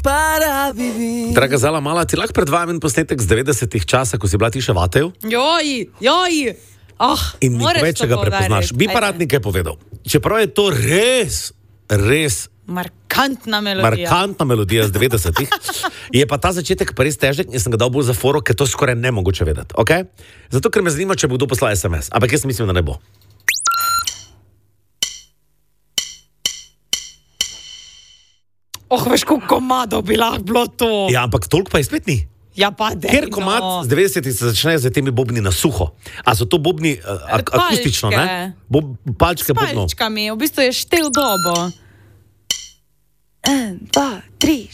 Draga Zala Mala, ti lahko predvajam posnetek z 90-ih časa, ko si bila ti še vatev? Joj. In ni več, če ga prepoznaš. Bi pa rad nekaj povedal. Čeprav je to res markantna melodija z 90-ih, je pa ta začetek pa res težek in sem ga dal bolj za foro, ker to skoraj nemogoče vedeti. Okay? Zato, ker me zanima, če bo kdo poslal SMS. Ampak jaz mislim, da ne bo. Veš, koliko komadov bi lahko bilo to. Ja, ampak toliko pa je spet ni. Ja, pa dej, ker komad z 90-ih se začne z temi bobni na suho. A so to bobni akustično, ne? Palčke bobnov. S palčkami, v bistvu je štel dobo. 1, 2, 3,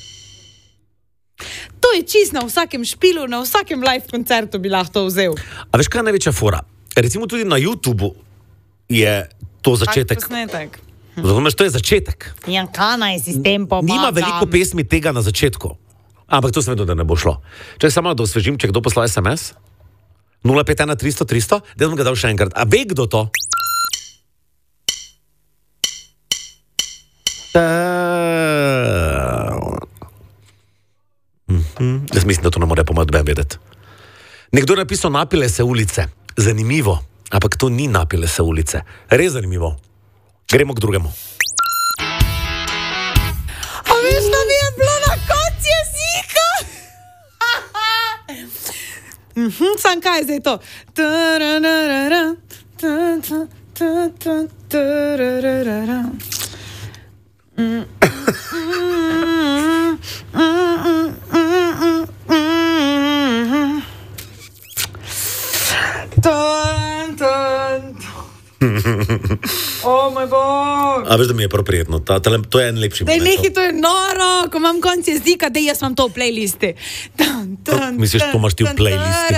4. To je čisto na vsakem špilu, na vsakem live koncertu bi lahko to vzel. A veš, kaj je največja fora? Recimo tudi na YouTubeu je to začetek. Tak posnetek. Razumeš, to je začetek. Ja, kanaj sistem pomagam. Nima veliko pesmi tega na začetku. Ampak to sem vedel, da ne bo šlo. Čakaj samo, da osvežim, če kdo poslal SMS. 051 300 300, da bom ga dal še enkrat. A ve kdo to? Jaz mislim, da to ne more pomagati vedeti. Nekdo je napisal napile se ulice. Zanimivo. Ampak to ni napile se ulice. Res zanimivo. Gremo k drugemu. A veš, da mi je bilo na koncu jezika? Sam kaj je zdaj to? O moj bog. A veš, da mi je prav prijetno. To je en lepši moment. Nekaj, to je noro, ko imam konc jezika, da jaz imam to v playlisti. Misliš, to imaš ti v playlisti?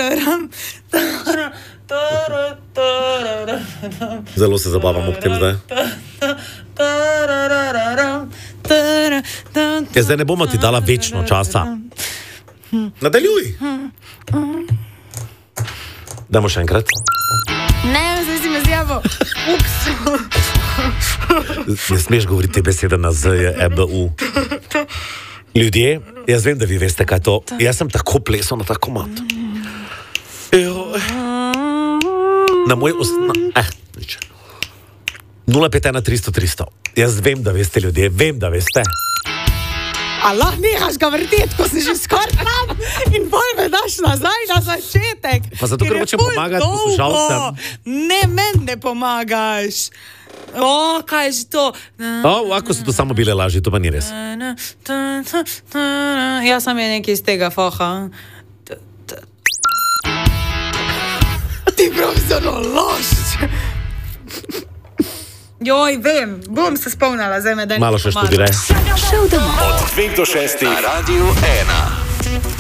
Zelo se zabavam ob tem zdaj. Zdaj ne bomo ti dala večno časa. Nadaljuj. Dajmo še enkrat. Ne, zdaj si me zjabo. Ups. Ne smeš govoriti te besede na Z, je EBU. Ljudje, jaz vem, da vi veste, kaj je to. Jaz sem tako plesal na ta komad. Na moj nič. 051 300 300. Jaz vem, da veste, ljudje, vem, da veste. Allah, nehaš ga vrteti, ko si že skoraj tam in bolj me daš nazaj na začetek. Pa zato, ker hočem pomagati poslušalcem. Ne, meni ne pomagaš. Kaj je že to? Ako so to samo bile laži, to pa ni res. Ja, sam je nekaj iz tega foha. Ti profesionalno loš. Joj, vem, bom se spomnila, zdaj me da malo še študiraj. Od 2 do 6 na Radiu 1.